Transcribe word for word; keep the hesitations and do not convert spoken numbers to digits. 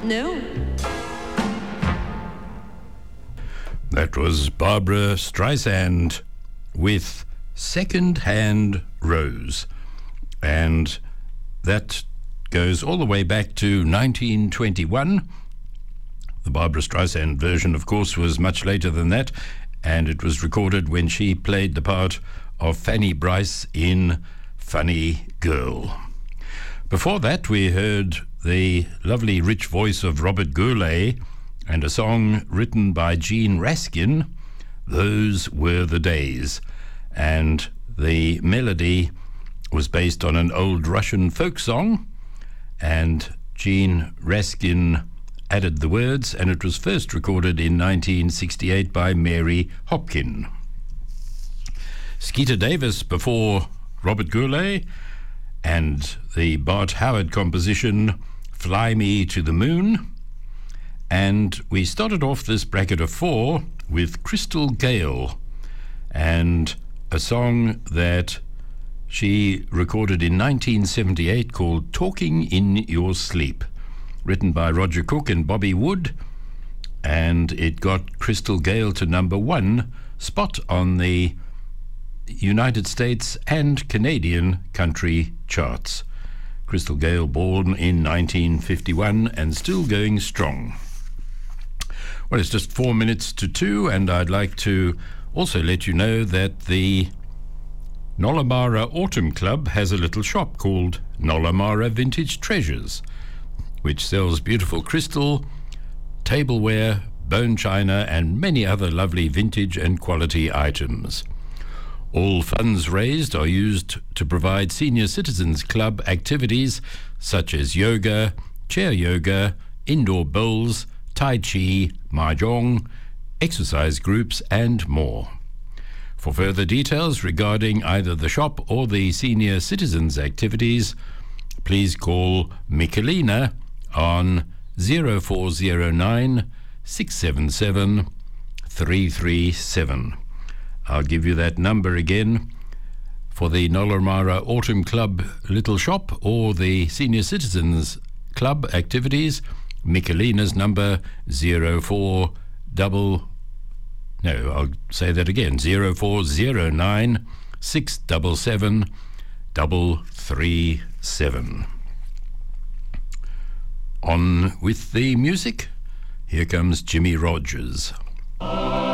No. That was Barbra Streisand with Second Hand Rose. And that goes all the way back to nineteen twenty-one. The Barbra Streisand version, of course, was much later than that, and it was recorded when she played the part of Fanny Bryce in Funny Girl. Before that, we heard the lovely rich voice of Robert Goulet and a song written by Gene Raskin, Those Were the Days. And the melody was based on an old Russian folk song, and Gene Raskin added the words, and it was first recorded in nineteen sixty-eight by Mary Hopkin. Skeeter Davis before Robert Goulet, and the Bart Howard composition Fly Me to the Moon. And we started off this bracket of four with Crystal Gayle and a song that she recorded in nineteen seventy-eight called Talking in Your Sleep, written by Roger Cook and Bobby Wood, and it got Crystal Gayle to number one spot on the United States and Canadian country charts. Crystal Gayle, born in nineteen fifty-one and still going strong. Well, it's just four minutes to two, and I'd like to also let you know that the Nollamara Autumn Club has a little shop called Nollamara Vintage Treasures, which sells beautiful crystal, tableware, bone china, and many other lovely vintage and quality items. All funds raised are used to provide Senior Citizens Club activities such as yoga, chair yoga, indoor bowls, Tai Chi, Mahjong, exercise groups, and more. For further details regarding either the shop or the Senior Citizens activities, please call Michelina on zero four zero nine, six seven seven, three three seven. I'll give you that number again for the Nollamara Autumn Club Little Shop or the Senior Citizens Club activities. Michelina's number zero four double no I'll say that again zero four zero nine six seven seven double three seven. On with the music. Here comes Jimmy Rogers.